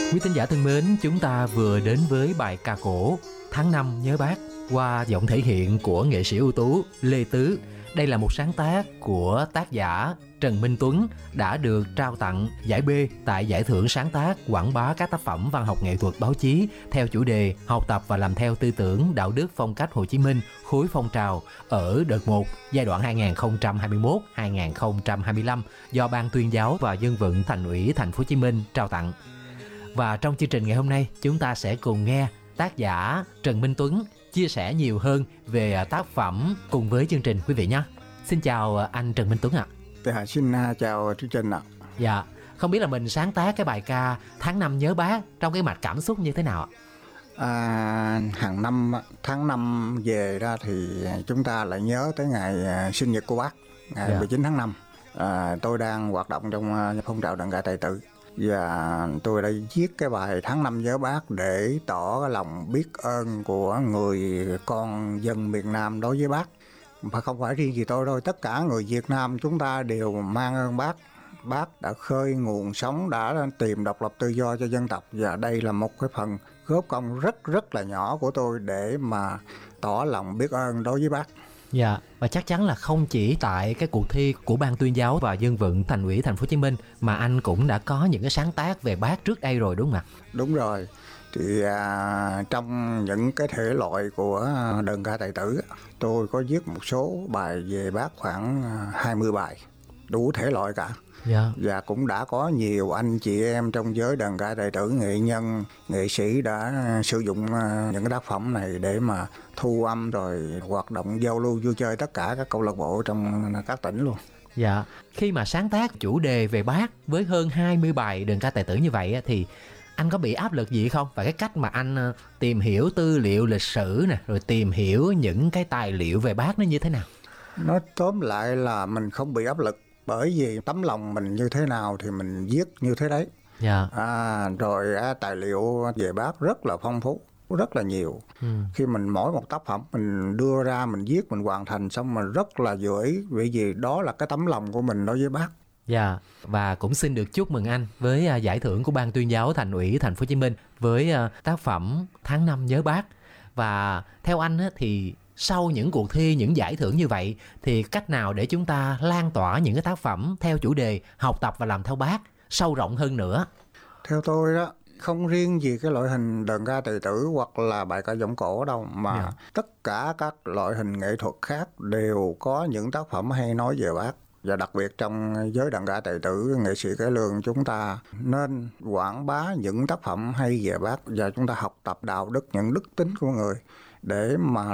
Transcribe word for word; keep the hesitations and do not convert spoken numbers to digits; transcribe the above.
Quý thính giả thân mến, chúng ta vừa đến với bài ca cổ Tháng năm nhớ Bác qua giọng thể hiện của nghệ sĩ ưu tú Lê Tứ. Đây là một sáng tác của tác giả Trần Minh Tuấn đã được trao tặng giải B tại Giải thưởng sáng tác quảng bá các tác phẩm văn học nghệ thuật báo chí theo chủ đề học tập và làm theo tư tưởng đạo đức phong cách Hồ Chí Minh khối phong trào ở đợt một giai đoạn hai nghìn không trăm hai mươi mốt đến hai nghìn không trăm hai mươi lăm do Ban Tuyên giáo và Dân vận Thành ủy Thành phố Hồ Chí Minh trao tặng. Và trong chương trình ngày hôm nay, chúng ta sẽ cùng nghe tác giả Trần Minh Tuấn chia sẻ nhiều hơn về tác phẩm cùng với chương trình quý vị nhé. Xin chào anh Trần Minh Tuấn ạ. Dạ, xin chào chương trình ạ. Dạ, không biết là mình sáng tác cái bài ca Tháng năm nhớ Bác trong cái mạch cảm xúc như thế nào ạ? À, hàng năm tháng năm về ra thì chúng ta lại nhớ tới ngày sinh nhật của Bác, ngày dạ. mười chín tháng năm. À, tôi đang hoạt động trong phong trào đờn ca tài tử. Và tôi đã viết cái bài Tháng năm nhớ Bác để tỏ lòng biết ơn của người con dân miền Nam đối với Bác. Mà không phải riêng gì tôi đâu, tất cả người Việt Nam chúng ta đều mang ơn Bác. Bác đã khơi nguồn sống, đã tìm độc lập tự do cho dân tộc. Và đây là một cái phần góp công rất rất là nhỏ của tôi để mà tỏ lòng biết ơn đối với Bác. Dạ, và chắc chắn là không chỉ tại cái cuộc thi của Ban Tuyên giáo và Dân vận Thành ủy Thành phố Hồ Chí Minh mà anh cũng đã có những cái sáng tác về Bác trước đây rồi đúng không ạ? Đúng rồi. Thì à, trong những cái thể loại của đờn ca tài tử, tôi có viết một số bài về Bác khoảng hai mươi bài, đủ thể loại cả. Dạ. Và cũng đã có nhiều anh chị em trong giới đờn ca tài tử, nghệ nhân, nghệ sĩ đã sử dụng những cái tác phẩm này để mà thu âm rồi hoạt động giao lưu vui chơi tất cả các câu lạc bộ trong các tỉnh luôn. Dạ, khi mà sáng tác chủ đề về Bác với hơn hai mươi bài đờn ca tài tử như vậy thì anh có bị áp lực gì không? Và cái cách mà anh tìm hiểu tư liệu lịch sử nè, rồi tìm hiểu những cái tài liệu về Bác nó như thế nào? Nói tóm lại là mình không bị áp lực, bởi vì tấm lòng mình như thế nào thì mình viết như thế đấy. Dạ. À, rồi à, tài liệu về Bác rất là phong phú, rất là nhiều. Ừ. Khi mình mỗi một tác phẩm mình đưa ra, mình viết, mình hoàn thành xong mình rất là vừa ý, bởi vì đó là cái tấm lòng của mình đối với Bác. Dạ, và cũng xin được chúc mừng anh với uh, giải thưởng của Ban Tuyên giáo Thành ủy Thành phố Hồ Chí Minh với uh, tác phẩm Tháng năm nhớ Bác. Và theo anh á, thì sau những cuộc thi, những giải thưởng như vậy thì cách nào để chúng ta lan tỏa những cái tác phẩm theo chủ đề học tập và làm theo Bác sâu rộng hơn nữa? Theo tôi đó, không riêng gì cái loại hình đờn ca tài tử hoặc là bài ca giọng cổ đâu, mà yeah. tất cả các loại hình nghệ thuật khác đều có những tác phẩm hay nói về Bác. Và đặc biệt trong giới đờn ca tài tử, nghệ sĩ cải lương chúng ta nên quảng bá những tác phẩm hay về Bác và chúng ta học tập đạo đức, những đức tính của người để mà